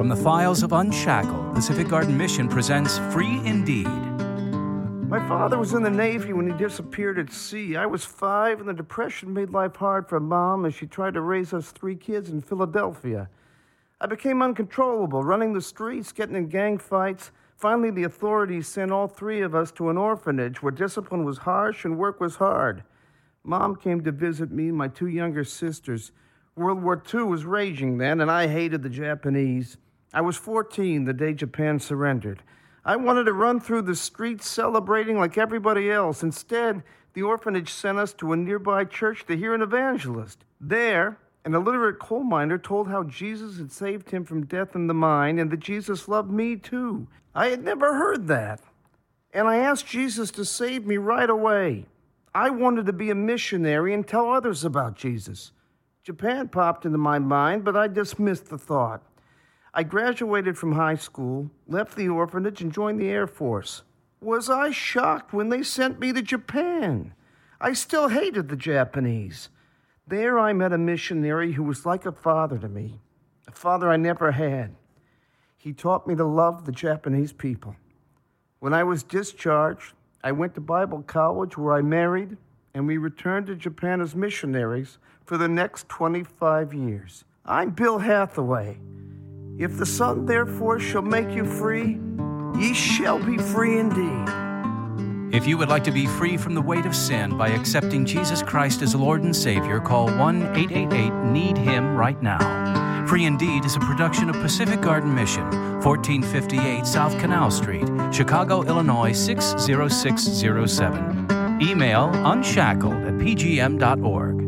From the files of Unshackled, Pacific Garden Mission presents Free Indeed. My father was in the Navy when he disappeared at sea. I was 5, and the Depression made life hard for Mom as she tried to raise us 3 kids in Philadelphia. I became uncontrollable, running the streets, getting in gang fights. Finally, the authorities sent all 3 of us to an orphanage where discipline was harsh and work was hard. Mom came to visit me and my 2 younger sisters. World War II was raging then, and I hated the Japanese. I was 14 the day Japan surrendered. I wanted to run through the streets celebrating like everybody else. Instead, the orphanage sent us to a nearby church to hear an evangelist. There, an illiterate coal miner told how Jesus had saved him from death in the mine and that Jesus loved me too. I had never heard that. And I asked Jesus to save me right away. I wanted to be a missionary and tell others about Jesus. Japan popped into my mind, but I dismissed the thought. I graduated from high school, left the orphanage, and joined the Air Force. Was I shocked when they sent me to Japan? I still hated the Japanese. There I met a missionary who was like a father to me, a father I never had. He taught me to love the Japanese people. When I was discharged, I went to Bible college where I married, and we returned to Japan as missionaries for the next 25 years. I'm Bill Hathaway. If the Son therefore shall make you free, ye shall be free indeed. If you would like to be free from the weight of sin by accepting Jesus Christ as Lord and Savior, call 1-888-NEED-HIM right now. Free Indeed is a production of Pacific Garden Mission, 1458 South Canal Street, Chicago, Illinois 60607. Email unshackled@pgm.org.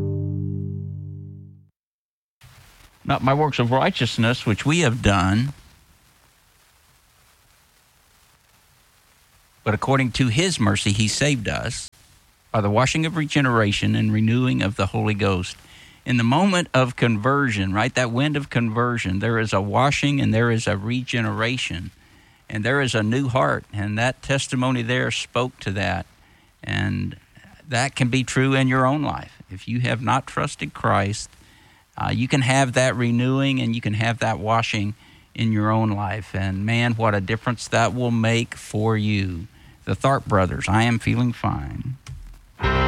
Not by works of righteousness, which we have done, but according to his mercy, he saved us by the washing of regeneration and renewing of the Holy Ghost. In the moment of conversion, right, that wind of conversion, there is a washing and there is a regeneration and there is a new heart. And that testimony there spoke to that. And that can be true in your own life. If you have not trusted Christ, you can have that renewing and you can have that washing in your own life. And man, what a difference that will make for you. The Tharp Brothers, I Am Feeling Fine.